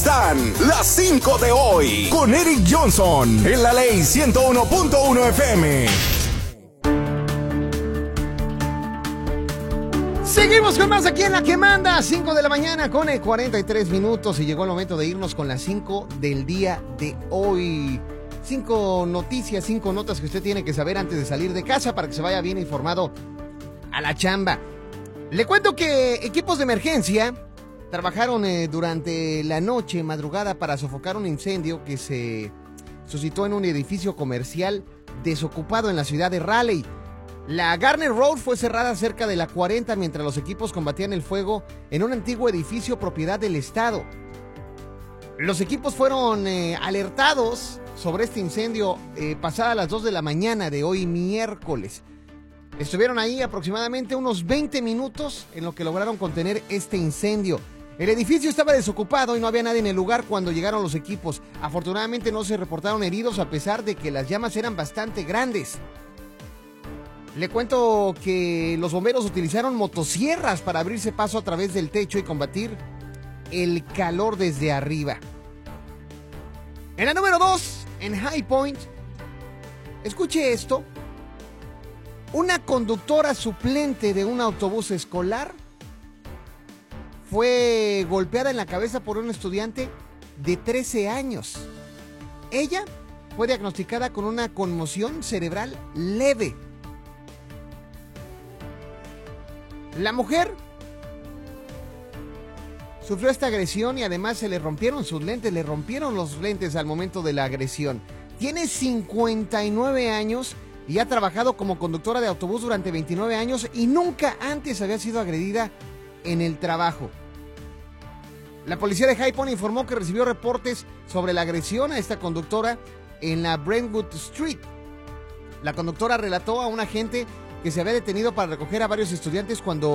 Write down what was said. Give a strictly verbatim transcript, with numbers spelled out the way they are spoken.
están las cinco de hoy con Eric Johnson en la Ley ciento uno punto uno F M. Seguimos con más aquí en La Que Manda, cinco de la mañana con cuarenta y tres minutos y llegó el momento de irnos con las cinco del día de hoy. Cinco noticias, cinco notas que usted tiene que saber antes de salir de casa para que se vaya bien informado a la chamba. Le cuento que equipos de emergencia trabajaron eh, durante la noche, madrugada, para sofocar un incendio que se suscitó en un edificio comercial desocupado en la ciudad de Raleigh. La Garner Road fue cerrada cerca de la cuarenta mientras los equipos combatían el fuego en un antiguo edificio propiedad del estado. Los equipos fueron eh, alertados sobre este incendio eh, pasadas las dos de la mañana de hoy miércoles. Estuvieron ahí aproximadamente unos veinte minutos en lo que lograron contener este incendio. El edificio estaba desocupado y no había nadie en el lugar cuando llegaron los equipos. Afortunadamente no se reportaron heridos a pesar de que las llamas eran bastante grandes. Le cuento que los bomberos utilizaron motosierras para abrirse paso a través del techo y combatir el calor desde arriba. En la número dos, en High Point, escuche esto. Una conductora suplente de un autobús escolar fue golpeada en la cabeza por un estudiante de trece años. Ella fue diagnosticada con una conmoción cerebral leve. La mujer sufrió esta agresión y además se le rompieron sus lentes, le rompieron los lentes al momento de la agresión. Tiene cincuenta y nueve años y ha trabajado como conductora de autobús durante veintinueve años y nunca antes había sido agredida en el trabajo. La policía de High Point informó que recibió reportes sobre la agresión a esta conductora en la Brentwood Street. La conductora relató a un agente que se había detenido para recoger a varios estudiantes cuando